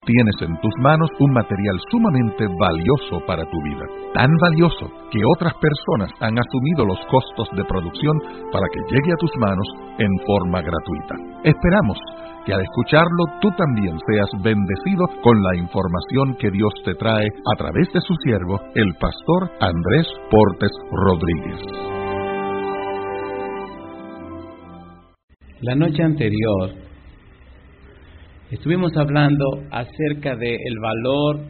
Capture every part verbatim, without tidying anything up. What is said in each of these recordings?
Tienes en tus manos un material sumamente valioso para tu vida, tan valioso que otras personas han asumido los costos de producción para que llegue a tus manos en forma gratuita. Esperamos que al escucharlo tú también seas bendecido con la información que Dios te trae a través de su siervo, el pastor Andrés Portes Rodríguez. La noche anterior estuvimos hablando acerca del valor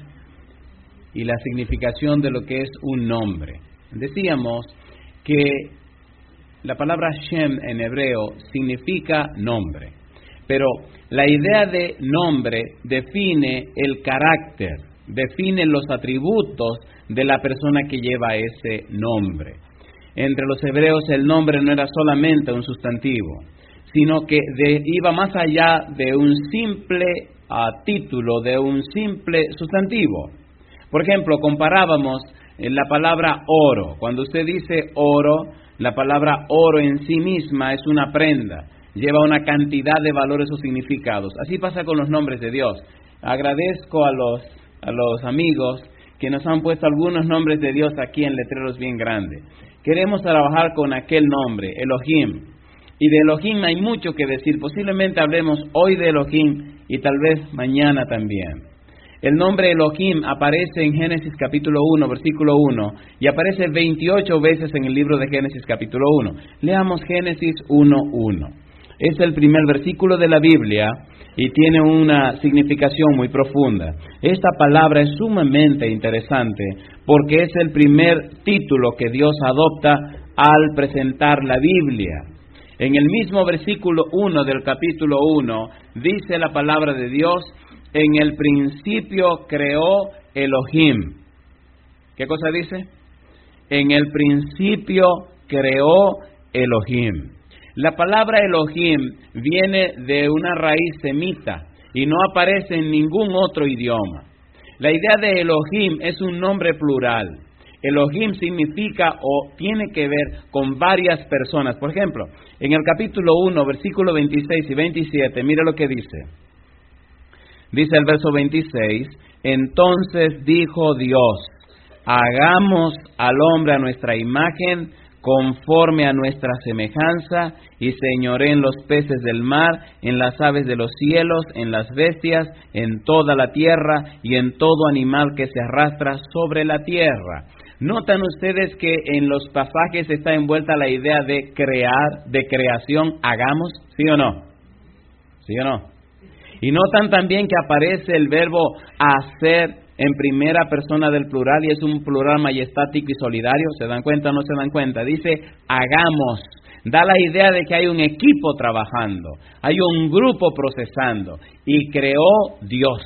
y la significación de lo que es un nombre. Decíamos que la palabra Shem en hebreo significa nombre, pero la idea de nombre define el carácter, define los atributos de la persona que lleva ese nombre. Entre los hebreos el nombre no era solamente un sustantivo, sino que de, iba más allá de un simple uh, título, de un simple sustantivo. Por ejemplo, comparábamos en la palabra oro. Cuando usted dice oro, la palabra oro en sí misma es una prenda, lleva una cantidad de valores o significados. Así pasa con los nombres de Dios. Agradezco a los, a los amigos que nos han puesto algunos nombres de Dios aquí en letreros bien grandes. Queremos trabajar con aquel nombre, Elohim. Y de Elohim hay mucho que decir. Posiblemente hablemos hoy de Elohim y tal vez mañana también. El nombre Elohim aparece en Génesis capítulo uno, versículo uno, y aparece veintiocho veces en el libro de Génesis capítulo uno. Leamos Génesis uno uno. Es el primer versículo de la Biblia y tiene una significación muy profunda. Esta palabra es sumamente interesante porque es el primer título que Dios adopta al presentar la Biblia. En el mismo versículo uno del capítulo uno, dice la palabra de Dios, en el principio creó Elohim. ¿Qué cosa dice? En el principio creó Elohim. La palabra Elohim viene de una raíz semita y no aparece en ningún otro idioma. La idea de Elohim es un nombre plural. Elohim significa o tiene que ver con varias personas. Por ejemplo, en el capítulo uno, versículo veintiséis y veintisiete, mira lo que dice. Dice el verso veintiséis, entonces dijo Dios, hagamos al hombre a nuestra imagen, conforme a nuestra semejanza, y señoré en los peces del mar, en las aves de los cielos, en las bestias, en toda la tierra, y en todo animal que se arrastra sobre la tierra. ¿Notan ustedes que en los pasajes está envuelta la idea de crear, de creación, hagamos? ¿Sí o no? ¿Sí o no? Y notan también que aparece el verbo hacer en primera persona del plural y es un plural majestático y solidario. ¿Se dan cuenta o no se dan cuenta? Dice hagamos. Da la idea de que hay un equipo trabajando, hay un grupo procesando y creó Dios.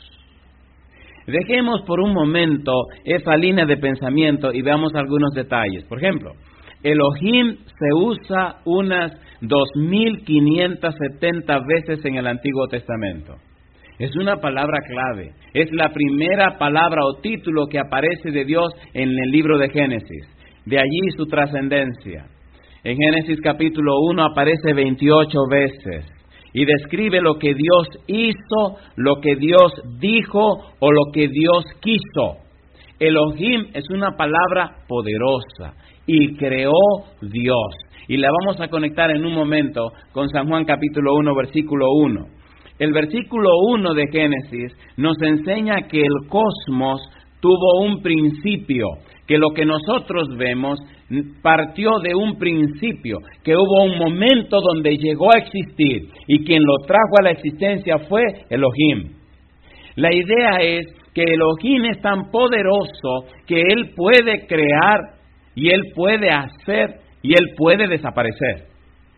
Dejemos por un momento esa línea de pensamiento y veamos algunos detalles. Por ejemplo, Elohim se usa unas dos mil quinientas setenta veces en el Antiguo Testamento. Es una palabra clave. Es la primera palabra o título que aparece de Dios en el libro de Génesis. De allí su trascendencia. En Génesis capítulo uno aparece veintiocho veces. Y describe lo que Dios hizo, lo que Dios dijo o lo que Dios quiso. Elohim es una palabra poderosa y creó Dios. Y la vamos a conectar en un momento con San Juan capítulo uno, versículo uno. El versículo uno de Génesis nos enseña que el cosmos tuvo un principio, que lo que nosotros vemos partió de un principio, que hubo un momento donde llegó a existir y quien lo trajo a la existencia fue Elohim. La idea es que Elohim es tan poderoso que Él puede crear y Él puede hacer y Él puede desaparecer.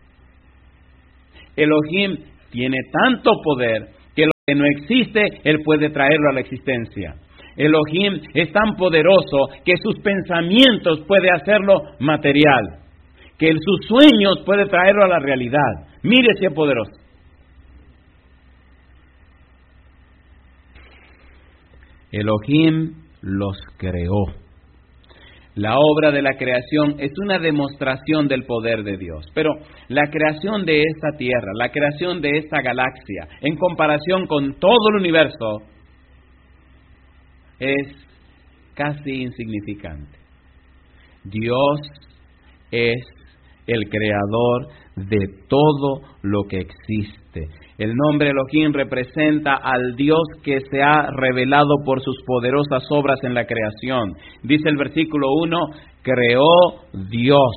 Elohim tiene tanto poder que lo que no existe, Él puede traerlo a la existencia. Elohim es tan poderoso que sus pensamientos puede hacerlo material, que sus sueños puede traerlo a la realidad. Mire si es poderoso. Elohim los creó. La obra de la creación es una demostración del poder de Dios. Pero la creación de esta tierra, la creación de esta galaxia, en comparación con todo el universo, es casi insignificante. Dios es el creador de todo lo que existe. El nombre Elohim representa al Dios que se ha revelado por sus poderosas obras en la creación. Dice el versículo uno, creó Dios.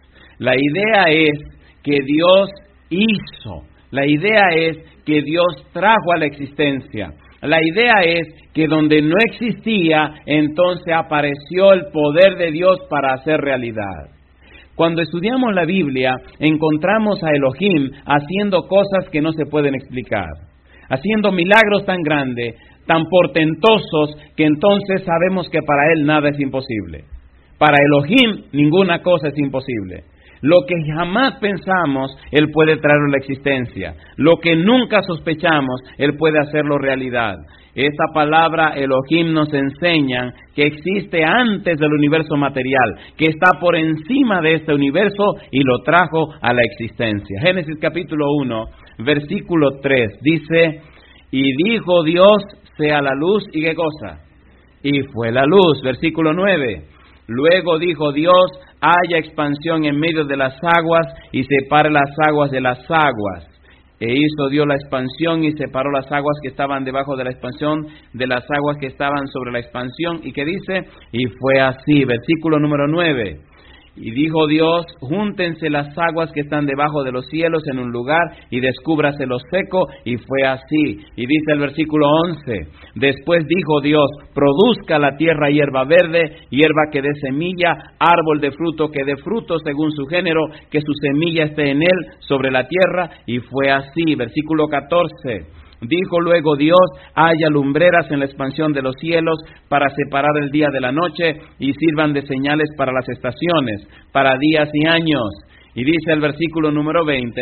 La idea es que Dios hizo. La idea es que Dios trajo a la existencia. La idea es que donde no existía, entonces apareció el poder de Dios para hacer realidad. Cuando estudiamos la Biblia, encontramos a Elohim haciendo cosas que no se pueden explicar, haciendo milagros tan grandes, tan portentosos, que entonces sabemos que para Él nada es imposible. Para Elohim ninguna cosa es imposible. Lo que jamás pensamos, Él puede traerlo a la existencia. Lo que nunca sospechamos, Él puede hacerlo realidad. Esta palabra Elohim nos enseña que existe antes del universo material, que está por encima de este universo y lo trajo a la existencia. Génesis capítulo uno, versículo tres, dice, y dijo Dios, sea la luz, ¿y qué cosa? Y fue la luz. Versículo nueve, luego dijo Dios, haya expansión en medio de las aguas y separe las aguas de las aguas. E hizo Dios la expansión y separó las aguas que estaban debajo de la expansión de las aguas que estaban sobre la expansión. ¿Y qué dice? Y fue así. Versículo número nueve. Y dijo Dios, júntense las aguas que están debajo de los cielos en un lugar y descúbrase lo seco, y fue así. Y dice el versículo once, después dijo Dios, produzca la tierra hierba verde, hierba que dé semilla, árbol de fruto que dé fruto según su género, que su semilla esté en él sobre la tierra, y fue así. Versículo catorce. Dijo luego Dios, haya lumbreras en la expansión de los cielos para separar el día de la noche y sirvan de señales para las estaciones, para días y años. Y dice el versículo número veinte,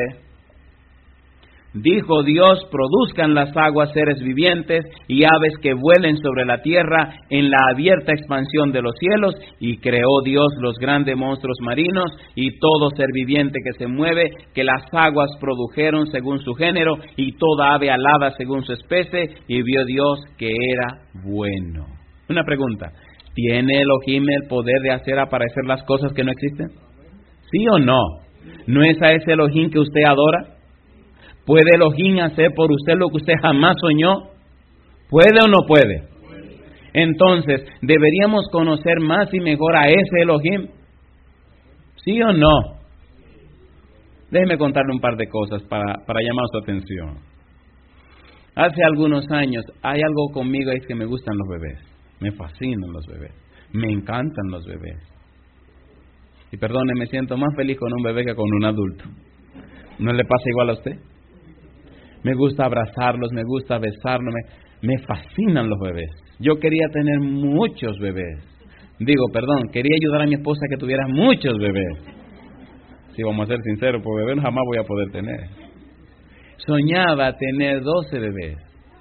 dijo Dios, produzcan las aguas seres vivientes y aves que vuelen sobre la tierra en la abierta expansión de los cielos, y creó Dios los grandes monstruos marinos y todo ser viviente que se mueve, que las aguas produjeron según su género, y toda ave alada según su especie, y vio Dios que era bueno. Una pregunta, ¿tiene Elohim el poder de hacer aparecer las cosas que no existen? ¿Sí o no? ¿No es a ese Elohim que usted adora? ¿Puede Elohim hacer por usted lo que usted jamás soñó? ¿Puede o no puede? Entonces, ¿deberíamos conocer más y mejor a ese Elohim? ¿Sí o no? Déjeme contarle un par de cosas para, para llamar su atención. Hace algunos años, hay algo conmigo, es que me gustan los bebés. Me fascinan los bebés. Me encantan los bebés. Y perdone, me siento más feliz con un bebé que con un adulto. ¿No le pasa igual a usted? Me gusta abrazarlos, me gusta besarlos, me, me fascinan los bebés. Yo quería tener muchos bebés. Digo, perdón, quería ayudar a mi esposa a que tuviera muchos bebés. Si vamos a ser sinceros, por bebés jamás voy a poder tener. Soñaba tener doce bebés.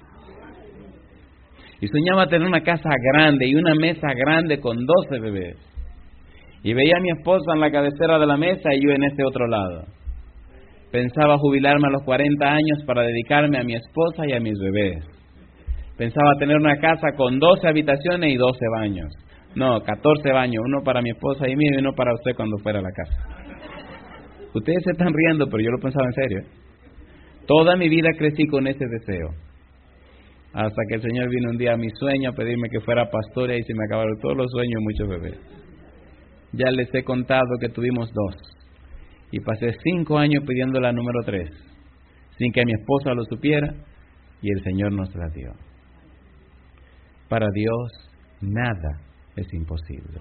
Y soñaba tener una casa grande y una mesa grande con doce bebés. Y veía a mi esposa en la cabecera de la mesa y yo en este otro lado. Pensaba jubilarme a los cuarenta años para dedicarme a mi esposa y a mis bebés. Pensaba tener una casa con doce habitaciones y doce baños. No, catorce baños, uno para mi esposa y mío y uno para usted cuando fuera a la casa. Ustedes se están riendo, pero yo lo pensaba en serio. ¿eh? Toda mi vida crecí con ese deseo. Hasta que el Señor vino un día a mi sueño a pedirme que fuera pastor y se me acabaron todos los sueños y muchos bebés. Ya les he contado que tuvimos dos. Y pasé cinco años pidiendo la número tres, sin que mi esposa lo supiera, y el Señor nos la dio. Para Dios, nada es imposible.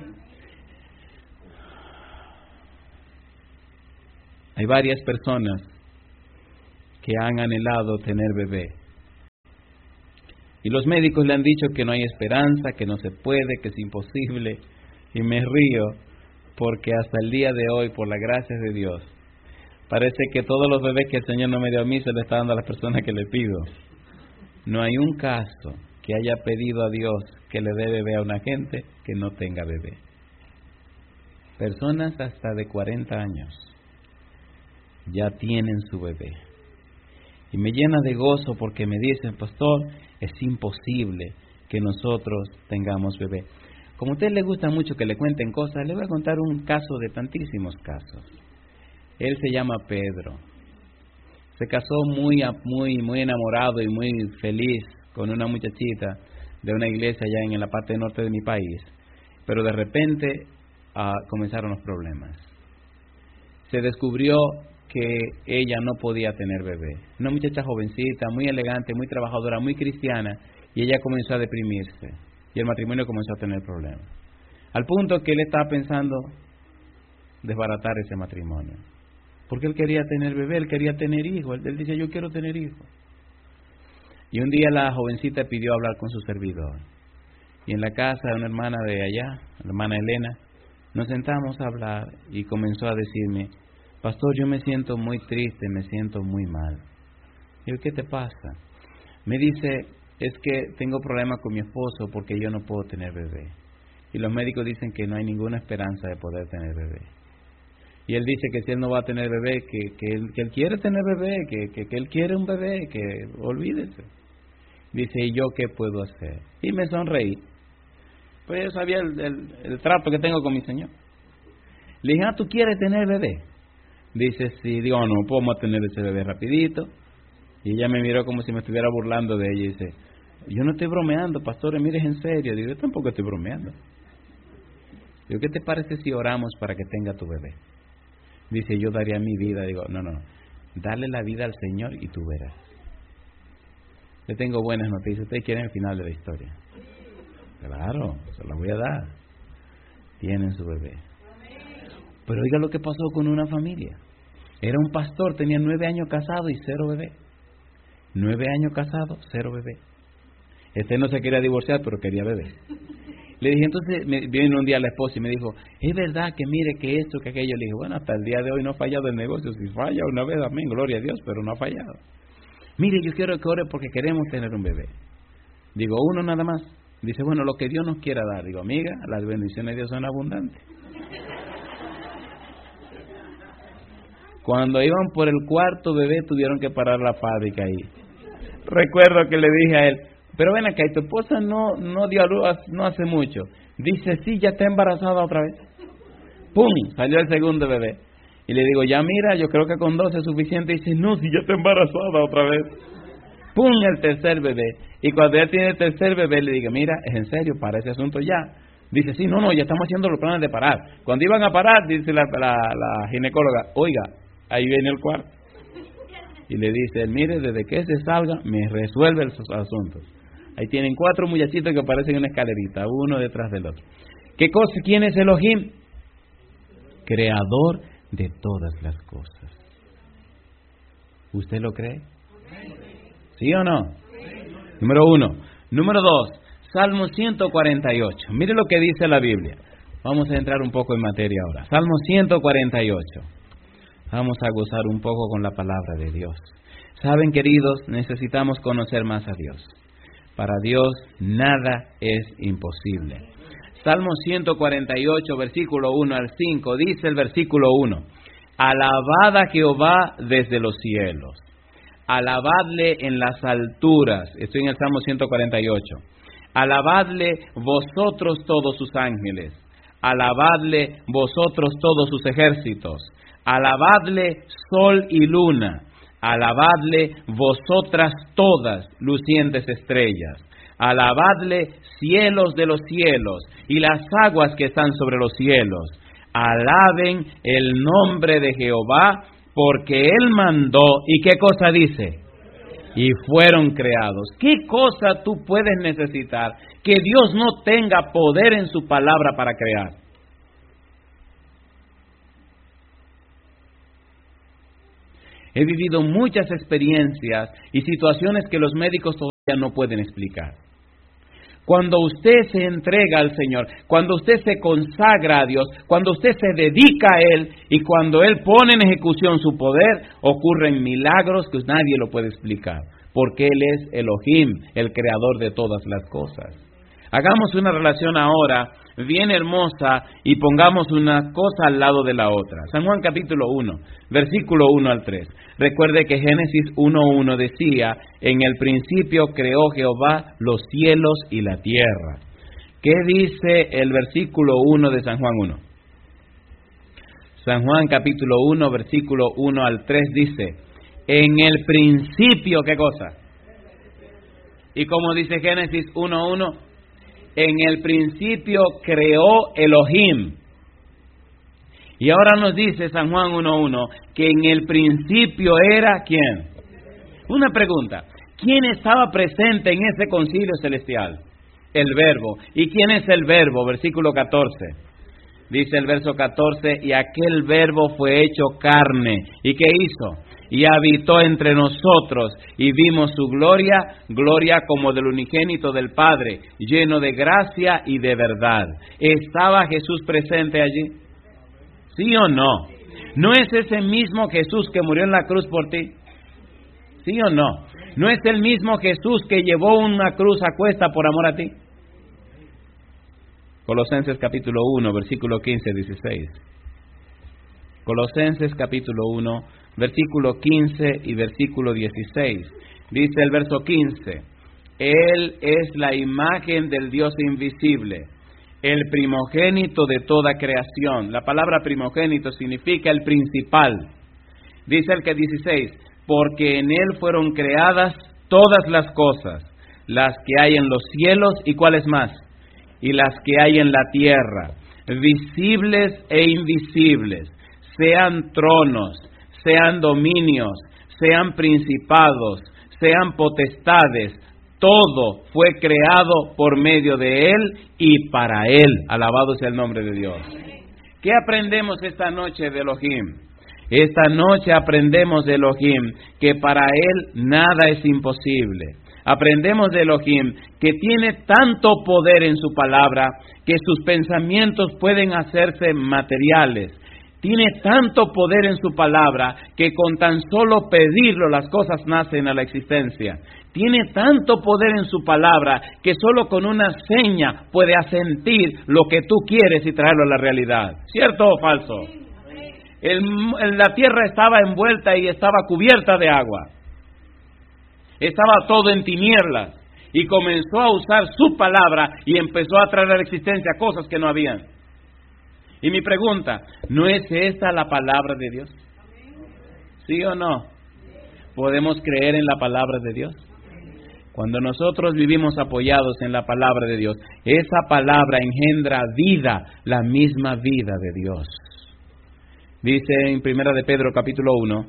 Hay varias personas que han anhelado tener bebé. Y los médicos le han dicho que no hay esperanza, que no se puede, que es imposible. Y me río porque hasta el día de hoy, por la gracia de Dios, parece que todos los bebés que el Señor no me dio a mí se le está dando a las personas que le pido. No hay un caso que haya pedido a Dios que le dé bebé a una gente que no tenga bebé. Personas hasta de cuarenta años ya tienen su bebé. Y me llena de gozo porque me dicen, pastor, es imposible. que nosotros tengamos bebé. Como a usted le gusta mucho que le cuenten cosas, le voy a contar un caso de tantísimos casos. Él se llama Pedro. Se casó muy, muy, muy enamorado y muy feliz con una muchachita de una iglesia allá en la parte norte de mi país. Pero de repente uh, comenzaron los problemas. Se descubrió que ella no podía tener bebé. Una muchacha jovencita, muy elegante, muy trabajadora, muy cristiana, y ella comenzó a deprimirse. Y el matrimonio comenzó a tener problemas. Al punto que él estaba pensando desbaratar ese matrimonio. Porque él quería tener bebé, él quería tener hijo. Él, él dice, yo quiero tener hijo. Y un día la jovencita pidió hablar con su servidor. Y en la casa de una hermana de allá, la hermana Elena, nos sentamos a hablar y comenzó a decirme, pastor, yo me siento muy triste, me siento muy mal. Y yo, ¿qué te pasa? Me dice, es que tengo problemas con mi esposo porque yo no puedo tener bebé. Y los médicos dicen que no hay ninguna esperanza de poder tener bebé. Y él dice que si él no va a tener bebé, que, que, él, que él quiere tener bebé, que, que, que él quiere un bebé, que olvídese. Dice, ¿y yo qué puedo hacer? Y me sonreí. Pues yo sabía el, el, el trato que tengo con mi Señor. Le dije, ah, ¿tú quieres tener bebé? Dice, sí. Digo, no, podemos tener ese bebé rapidito. Y ella me miró como si me estuviera burlando de ella y dice, yo no estoy bromeando, pastor, mire, es en serio. Digo, yo tampoco estoy bromeando. Digo, ¿qué te parece si oramos para que tenga tu bebé? Dice, yo daría mi vida. Digo, no, no, dale la vida al Señor y tú verás. Le tengo buenas noticias. Ustedes quieren el final de la historia. Claro, se la voy a dar. Tienen su bebé. Pero oiga lo que pasó con una familia. Era un pastor, tenía nueve años casado y cero bebé. Nueve años casado, cero bebé. Este no se quería divorciar, pero quería bebé. Le dije, entonces, me, vino un día la esposa y me dijo, es verdad que mire que esto, que aquello. Le dije, bueno, hasta el día de hoy no ha fallado el negocio. Si falla una vez, amén, gloria a Dios, pero no ha fallado. Mire, yo quiero que ore porque queremos tener un bebé. Digo, uno nada más. Dice, bueno, lo que Dios nos quiera dar. Digo, amiga, las bendiciones de Dios son abundantes. Cuando iban por el cuarto bebé, tuvieron que parar la fábrica ahí. Recuerdo que le dije a él, pero ven acá, ¿y tu esposa no, no dio a luz no hace mucho? Dice, sí, ya está embarazada otra vez. ¡Pum! Salió el segundo bebé. Y le digo, ya mira, yo creo que con dos es suficiente. Y dice, no, si ya está embarazada otra vez. ¡Pum! El tercer bebé. Y cuando ya tiene el tercer bebé, le digo, mira, es en serio, para ese asunto ya. Dice, sí, no, no, ya estamos haciendo los planes de parar. Cuando iban a parar, dice la, la, la ginecóloga, oiga, ahí viene el cuarto. Y le dice, mire, desde que se salga, me resuelve esos asuntos. Ahí tienen cuatro muchachitos que parecen una escalerita, uno detrás del otro. ¿Qué cosa? ¿Quién es Elohim? Creador de todas las cosas. ¿Usted lo cree? ¿Sí o no? Número uno. Número dos, Salmo ciento cuarenta y ocho. Mire lo que dice la Biblia. Vamos a entrar un poco en materia ahora. Salmo ciento cuarenta y ocho. Vamos a gozar un poco con la palabra de Dios. Saben, queridos, necesitamos conocer más a Dios. Para Dios nada es imposible. Salmo ciento cuarenta y ocho, versículo uno al cinco, dice el versículo uno. Alabad a Jehová desde los cielos. Alabadle en las alturas. Estoy en el Salmo ciento cuarenta y ocho. Alabadle vosotros todos sus ángeles. Alabadle vosotros todos sus ejércitos. Alabadle sol y luna. Alabadle vosotras todas lucientes estrellas. Alabadle cielos de los cielos y las aguas que están sobre los cielos. Alaben el nombre de Jehová, porque Él mandó. ¿Y qué cosa dice? Y fueron creados. ¿Qué cosa tú puedes necesitar que Dios no tenga poder en su palabra para crear? He vivido muchas experiencias y situaciones que los médicos todavía no pueden explicar. Cuando usted se entrega al Señor, cuando usted se consagra a Dios, cuando usted se dedica a Él y cuando Él pone en ejecución su poder, ocurren milagros que nadie lo puede explicar, porque Él es Elohim, el creador de todas las cosas. Hagamos una relación ahora bien hermosa y pongamos una cosa al lado de la otra. San Juan capítulo uno, versículo uno al tres. Recuerde que Génesis uno uno decía, en el principio creó Jehová los cielos y la tierra. ¿Qué dice el versículo uno de San Juan uno? San Juan capítulo uno, versículo uno al tres dice, en el principio, ¿qué cosa? Y como dice Génesis uno uno, en el principio creó Elohim. Y ahora nos dice San Juan uno uno que en el principio era ¿quién? Una pregunta, ¿quién estaba presente en ese concilio celestial? El Verbo. ¿Y quién es el Verbo? Versículo catorce. Dice el verso catorce, y aquel Verbo fue hecho carne. ¿Y qué hizo? Y habitó entre nosotros, y vimos su gloria, gloria como del unigénito del Padre, lleno de gracia y de verdad. ¿Estaba Jesús presente allí? ¿Sí o no? ¿No es ese mismo Jesús que murió en la cruz por ti? ¿Sí o no? ¿No es el mismo Jesús que llevó una cruz a cuesta por amor a ti? Colosenses capítulo uno, versículo quince, dieciséis. Colosenses capítulo uno, versículo quince y versículo dieciséis. Dice el verso quince, Él es la imagen del Dios invisible, el primogénito de toda creación. La palabra primogénito significa el principal. Dice el que dieciséis, porque en Él fueron creadas todas las cosas, las que hay en los cielos y cuáles más, y las que hay en la tierra, visibles e invisibles, sean tronos, sean dominios, sean principados, sean potestades, todo fue creado por medio de Él y para Él. Alabado sea el nombre de Dios. ¿Qué aprendemos esta noche de Elohim? Esta noche aprendemos de Elohim que para Él nada es imposible. Aprendemos de Elohim que tiene tanto poder en su palabra que sus pensamientos pueden hacerse materiales. Tiene tanto poder en su palabra que con tan solo pedirlo las cosas nacen a la existencia. Tiene tanto poder en su palabra que solo con una seña puede asentir lo que tú quieres y traerlo a la realidad. ¿Cierto o falso? El, la tierra estaba envuelta y estaba cubierta de agua. Estaba todo en tinieblas y comenzó a usar su palabra y empezó a traer a la existencia cosas que no habían. Y mi pregunta, ¿no es esta la palabra de Dios? ¿Sí o no? ¿Podemos creer en la palabra de Dios? Cuando nosotros vivimos apoyados en la palabra de Dios, esa palabra engendra vida, la misma vida de Dios. Dice en Primera de Pedro capítulo uno,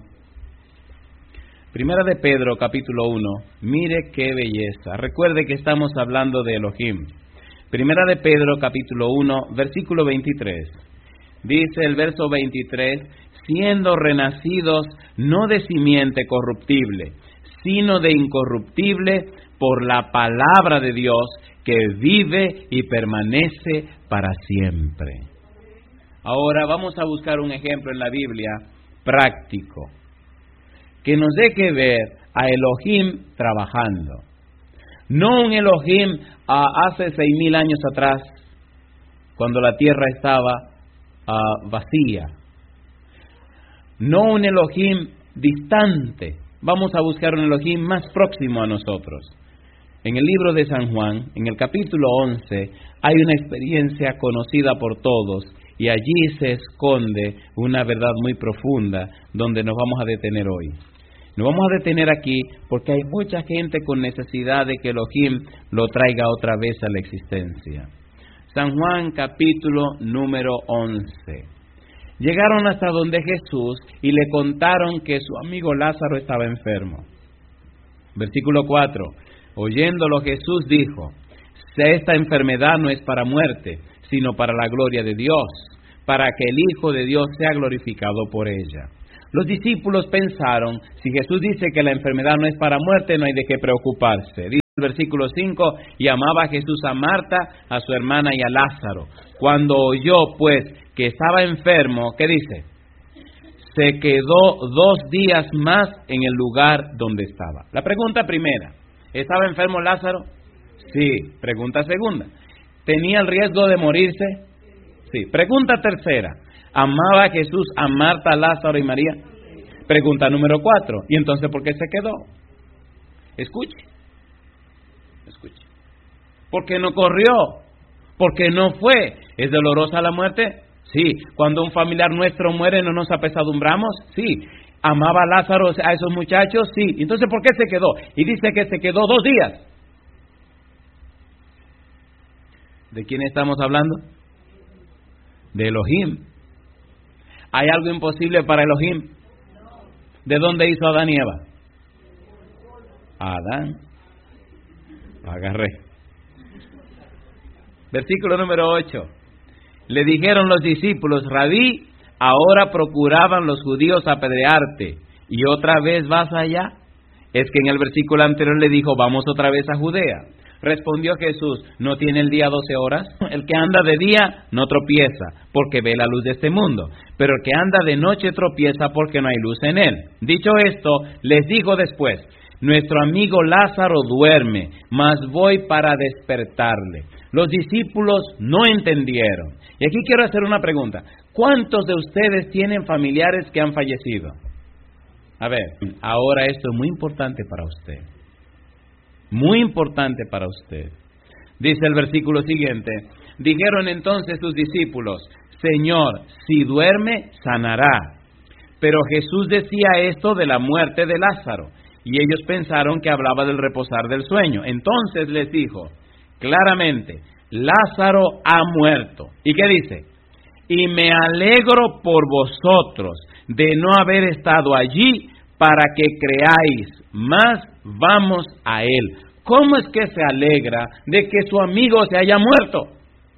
Primera de Pedro capítulo uno, mire qué belleza. Recuerde que estamos hablando de Elohim. Primera de Pedro capítulo uno, versículo veintitrés. Dice el verso veintitrés, siendo renacidos no de simiente corruptible, sino de incorruptible por la palabra de Dios que vive y permanece para siempre. Ahora vamos a buscar un ejemplo en la Biblia práctico que nos deje ver a Elohim trabajando. No un Elohim uh, hace seis mil años atrás, cuando la tierra estaba uh, vacía. No un Elohim distante. Vamos a buscar un Elohim más próximo a nosotros. En el libro de San Juan, en el capítulo once, hay una experiencia conocida por todos y allí se esconde una verdad muy profunda donde nos vamos a detener hoy. Nos vamos a detener aquí porque hay mucha gente con necesidad de que Elohim lo traiga otra vez a la existencia. San Juan capítulo número once. Llegaron hasta donde Jesús y le contaron que su amigo Lázaro estaba enfermo. Versículo cuatro. Oyéndolo Jesús dijo, esta enfermedad no es para muerte, sino para la gloria de Dios, para que el Hijo de Dios sea glorificado por ella. Los discípulos pensaron, si Jesús dice que la enfermedad no es para muerte, no hay de qué preocuparse. Dice el versículo cinco, y amaba Jesús a Marta, a su hermana y a Lázaro. Cuando oyó, pues, que estaba enfermo, ¿qué dice? Se quedó dos días más en el lugar donde estaba. La pregunta primera, ¿estaba enfermo Lázaro? Sí. Pregunta segunda, ¿Tenía el riesgo de morirse? Sí. Pregunta tercera. ¿Amaba Jesús a Marta, Lázaro y María? Pregunta número cuatro. ¿Y entonces por qué se quedó? Escuche. Escuche. ¿Por qué no corrió? ¿Por qué no fue? ¿Es dolorosa la muerte? Sí. ¿Cuando un familiar nuestro muere no nos apesadumbramos? Sí. ¿Amaba a Lázaro a esos muchachos? Sí. Entonces ¿por qué se quedó? Y dice que se quedó dos días. ¿De quién estamos hablando? De Elohim. ¿Hay algo imposible para Elohim? ¿De dónde hizo Adán y Eva? Adán. Agarré. Versículo número ocho. Le dijeron los discípulos: Rabí, ahora procuraban los judíos apedrearte, ¿y otra vez vas allá? Es que en el versículo anterior le dijo: vamos otra vez a Judea. Respondió Jesús: ¿no tiene el día doce horas? El que anda de día no tropieza, porque ve la luz de este mundo, pero el que anda de noche tropieza porque no hay luz en él. Dicho esto, les dijo después: nuestro amigo Lázaro duerme, mas voy para despertarle. Los discípulos no entendieron. Y aquí quiero hacer una pregunta. ¿Cuántos de ustedes tienen familiares que han fallecido? A ver, ahora esto es muy importante para usted. Muy importante para usted. Dice el versículo siguiente: dijeron entonces sus discípulos: Señor, si duerme, sanará. Pero Jesús decía esto de la muerte de Lázaro, y ellos pensaron que hablaba del reposar del sueño. Entonces les dijo claramente: Lázaro ha muerto. ¿Y qué dice? Y me alegro por vosotros de no haber estado allí para que creáis, mas vamos a él. ¿Cómo es que se alegra de que su amigo se haya muerto?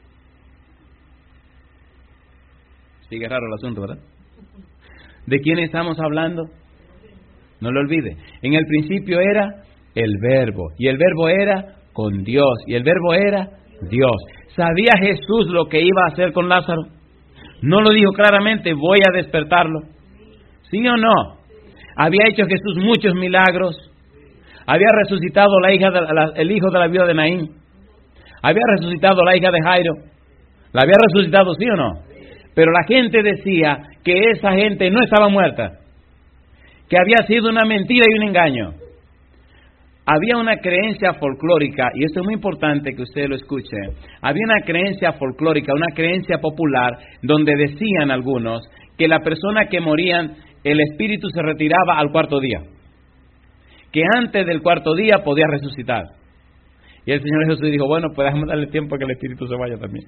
Sigue raro el asunto, ¿verdad? ¿De quién estamos hablando? No lo olvide. En el principio era el Verbo, y el Verbo era con Dios, y el Verbo era Dios. ¿Sabía Jesús lo que iba a hacer con Lázaro? ¿No lo dijo claramente? Voy a despertarlo. ¿Sí o no? Había hecho Jesús muchos milagros. Había resucitado la hija de la, el hijo de la viuda de Naín. Había resucitado la hija de Jairo. ¿La había resucitado, sí o no? Pero la gente decía que esa gente no estaba muerta, que había sido una mentira y un engaño. Había una creencia folclórica, y esto es muy importante que usted lo escuche. Había una creencia folclórica, una creencia popular, donde decían algunos que la persona que morían, el espíritu se retiraba al cuarto día, que antes del cuarto día podía resucitar. Y el Señor Jesús dijo: bueno, pues déjame darle tiempo a que el espíritu se vaya también.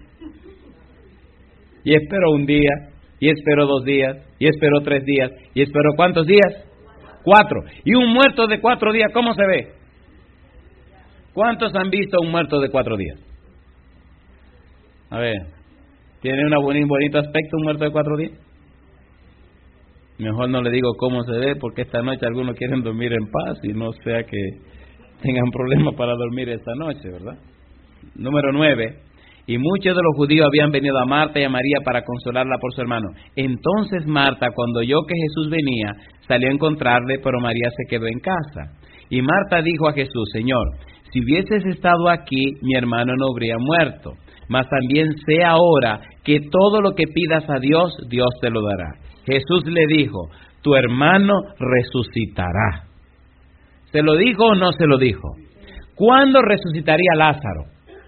Y esperó un día, y esperó dos días, y esperó tres días, y esperó ¿cuántos días? Cuatro. Y un muerto de cuatro días, ¿cómo se ve? ¿Cuántos han visto un muerto de cuatro días? A ver, ¿tiene un bonito aspecto un muerto de cuatro días? Mejor no le digo cómo se ve, porque esta noche algunos quieren dormir en paz y no sea que tengan problemas para dormir esta noche, ¿verdad? Número nueve. Y muchos de los judíos habían venido a Marta y a María para consolarla por su hermano. Entonces Marta, cuando oyó que Jesús venía, salió a encontrarle, pero María se quedó en casa. Y Marta dijo a Jesús: Señor, si hubieses estado aquí, mi hermano no habría muerto. Mas también sé ahora que todo lo que pidas a Dios, Dios te lo dará. Jesús le dijo: tu hermano resucitará. ¿Se lo dijo o no se lo dijo? ¿Cuándo resucitaría Lázaro?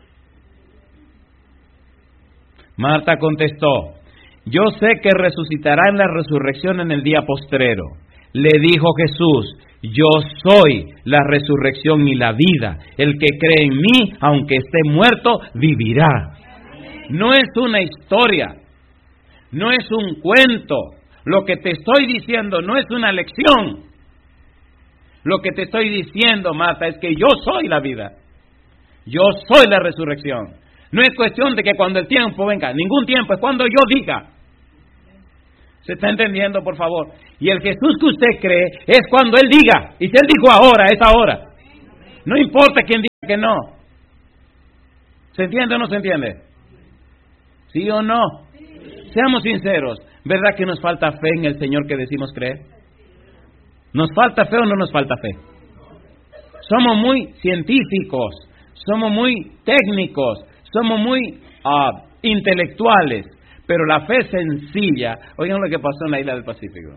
Marta contestó: yo sé que resucitará en la resurrección en el día postrero. Le dijo Jesús: yo soy la resurrección y la vida. El que cree en mí, aunque esté muerto, vivirá. No es una historia, no es un cuento. Lo que te estoy diciendo no es una lección. Lo que te estoy diciendo, Marta, es que yo soy la vida. Yo soy la resurrección. No es cuestión de que cuando el tiempo venga, ningún tiempo, es cuando yo diga. ¿Se está entendiendo, por favor? Y el Jesús que usted cree es cuando Él diga. Y si Él dijo ahora, es ahora. No importa quién diga que no. ¿Se entiende o no se entiende? ¿Sí o no? Seamos sinceros. ¿Verdad que nos falta fe en el Señor que decimos creer? ¿Nos falta fe o no nos falta fe? Somos muy científicos, somos muy técnicos, somos muy uh, intelectuales, pero la fe sencilla. Oigan lo que pasó en la isla del Pacífico.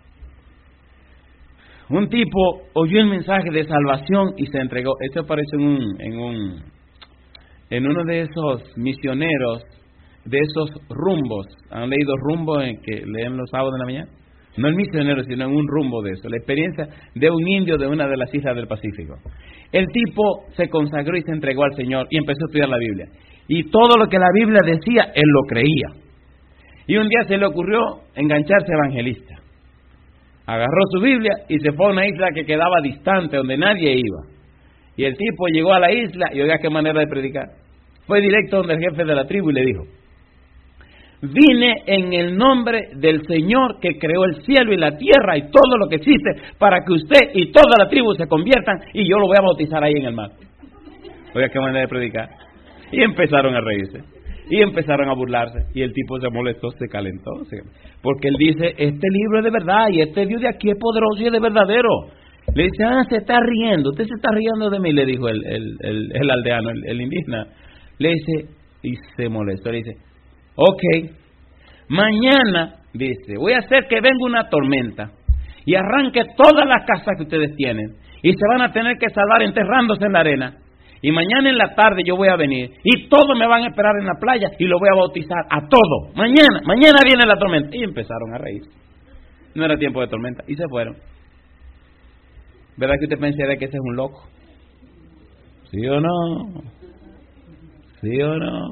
Un tipo oyó el mensaje de salvación y se entregó. Esto aparece en un, en un, en uno de esos misioneros, de esos rumbos. ¿Han leído Rumbo en que leen los sábados de la mañana? No el misionero, sino en un rumbo de eso. La experiencia de un indio de una de las islas del Pacífico. El tipo se consagró y se entregó al Señor y empezó a estudiar la Biblia. Y todo lo que la Biblia decía, él lo creía. Y un día se le ocurrió engancharse evangelista. Agarró su Biblia y se fue a una isla que quedaba distante, donde nadie iba. Y el tipo llegó a la isla y oiga qué manera de predicar. Fue directo donde el jefe de la tribu y le dijo: vine en el nombre del Señor que creó el cielo y la tierra y todo lo que existe, para que usted y toda la tribu se conviertan y yo lo voy a bautizar ahí en el mar. Oiga qué manera de predicar. Y empezaron a reírse. Y empezaron a burlarse. Y el tipo se molestó, se calentó. Porque él dice, este libro es de verdad y este Dios de aquí es poderoso y es de verdadero. Le dice, ah, se está riendo. Usted se está riendo de mí, le dijo el, el, el, el aldeano, el, el indígena. Le dice, y se molestó. Le dice, ok, mañana, dice, voy a hacer que venga una tormenta y arranque todas las casas que ustedes tienen. Y se van a tener que salvar enterrándose en la arena. Y mañana en la tarde yo voy a venir y todos me van a esperar en la playa y lo voy a bautizar a todos. Mañana, mañana viene la tormenta. Y empezaron a reír. No era tiempo de tormenta. Y se fueron. ¿Verdad que usted pensaría que ese es un loco? ¿Sí o no? ¿Sí o no?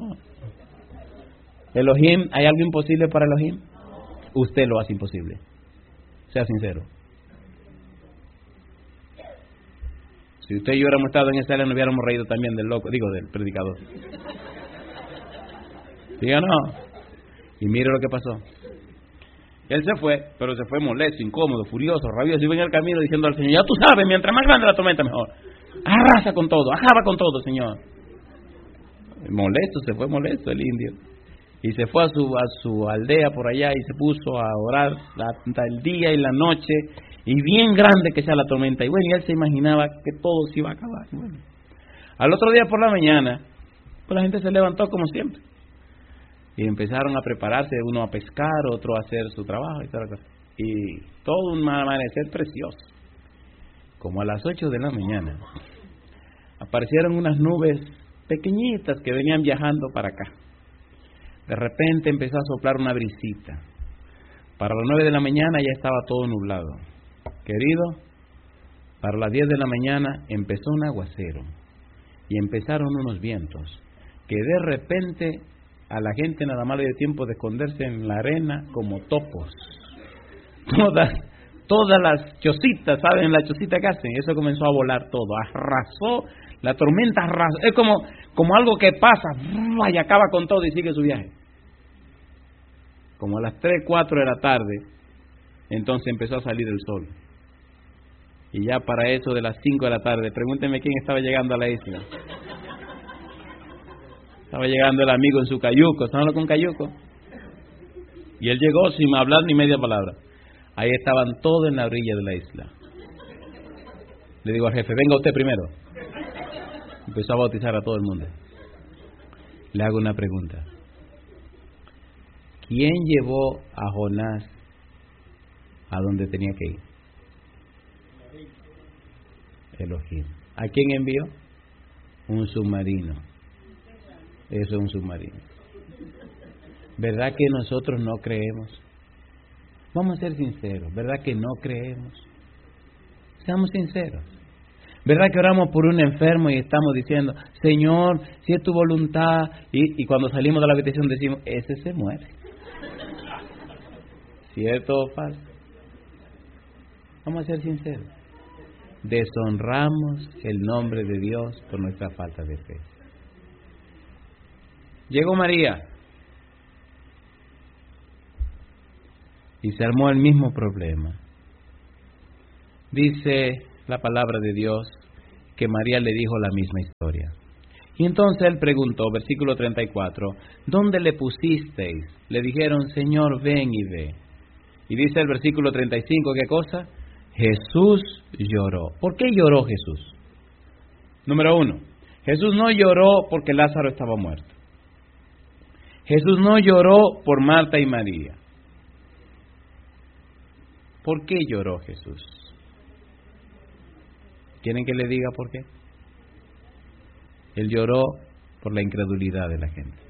Elohim, ¿hay algo imposible para Elohim? Usted lo hace imposible. Sea sincero. Si usted y yo hubiéramos estado en esa área, nos hubiéramos reído también del loco, digo, del predicador. ¿Sí o no? Y mire lo que pasó. Él se fue, pero se fue molesto, incómodo, furioso, rabioso. Iba en el camino diciendo al Señor, ya tú sabes, mientras más grande la tormenta, mejor. Arrasa con todo, acaba con todo, Señor. Molesto, se fue molesto el indio. Y se fue a su, a su aldea por allá y se puso a orar hasta el día y la noche. Y bien grande que sea la tormenta. Y bueno, y él se imaginaba que todo se iba a acabar. Bueno, al otro día por la mañana, pues la gente se levantó como siempre. Y empezaron a prepararse, uno a pescar, otro a hacer su trabajo. Y, tal, tal. Y todo un amanecer precioso. Como a las ocho de la mañana, aparecieron unas nubes pequeñitas que venían viajando para acá. De repente empezó a soplar una brisita. Para las nueve de la mañana ya estaba todo nublado. Querido, para las diez de la mañana empezó un aguacero y empezaron unos vientos que de repente a la gente nada más le dio tiempo de esconderse en la arena como topos. Todas, todas las chocitas, ¿saben? La chocita que hacen, eso comenzó a volar todo, arrasó, la tormenta arrasó, es como, como algo que pasa y acaba con todo y sigue su viaje. Como a las tres, cuatro de la tarde, entonces empezó a salir el sol. Y ya para eso de las cinco de la tarde, pregúntenme quién estaba llegando a la isla. Estaba llegando el amigo en su cayuco, ¿saben con cayuco? Y él llegó sin hablar ni media palabra. Ahí estaban todos en la orilla de la isla. Le digo al jefe, venga usted primero. Empezó a bautizar a todo el mundo. Le hago una pregunta. ¿Quién llevó a Jonás a donde tenía que ir? Elohim. ¿A quién envió? Un submarino. Eso es un submarino. ¿Verdad que nosotros no creemos? Vamos a ser sinceros. ¿Verdad que no creemos? Seamos sinceros. ¿Verdad que oramos por un enfermo y estamos diciendo, Señor, si es tu voluntad? Y, y cuando salimos de la habitación decimos, ese se muere. ¿Cierto o falso? Vamos a ser sinceros. Deshonramos el nombre de Dios por nuestra falta de fe. Llegó María y se armó el mismo problema. Dice la palabra de Dios que María le dijo la misma historia. Y entonces él preguntó, versículo treinta y cuatro, ¿dónde le pusisteis? Le dijeron, Señor, ven y ve. Y dice el versículo treinta y cinco, ¿qué cosa? Jesús lloró. ¿Por qué lloró Jesús? Número uno, Jesús no lloró porque Lázaro estaba muerto. Jesús no lloró por Marta y María. ¿Por qué lloró Jesús? ¿Quieren que le diga por qué? Él lloró por la incredulidad de la gente.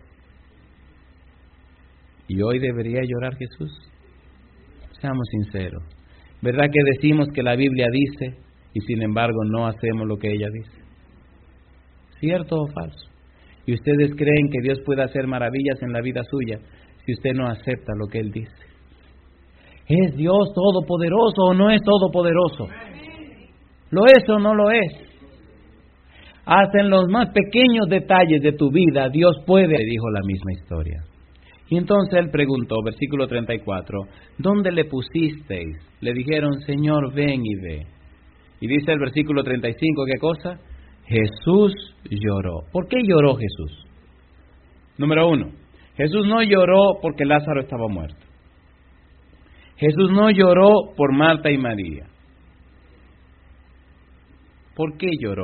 ¿Y hoy debería llorar Jesús? Seamos sinceros. ¿Verdad que decimos que la Biblia dice y sin embargo no hacemos lo que ella dice? ¿Cierto o falso? ¿Y ustedes creen que Dios puede hacer maravillas en la vida suya si usted no acepta lo que Él dice? ¿Es Dios todopoderoso o no es todopoderoso? ¿Lo es o no lo es? Hasta en los más pequeños detalles de tu vida Dios puede, dijo la misma historia. Y entonces él preguntó, versículo treinta y cuatro, ¿dónde le pusisteis? Le dijeron, Señor, ven y ve. Y dice el versículo treinta y cinco, ¿qué cosa? Jesús lloró. ¿Por qué lloró Jesús? Número uno, Jesús no lloró porque Lázaro estaba muerto. Jesús no lloró por Marta y María. ¿Por qué lloró?